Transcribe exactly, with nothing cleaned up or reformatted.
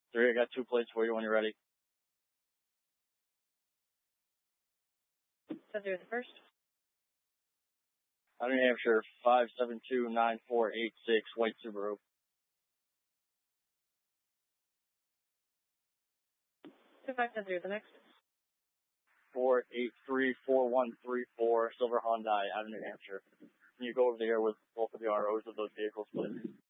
Three, I got two plates for you when you're ready. So there's the first. Out of New Hampshire, five seven two nine four eight six, white Subaru. Two five seven zero, the next. four eight three four one three four, silver Hyundai, out of New Hampshire. Can you go over there with both of the R Os of those vehicles, please?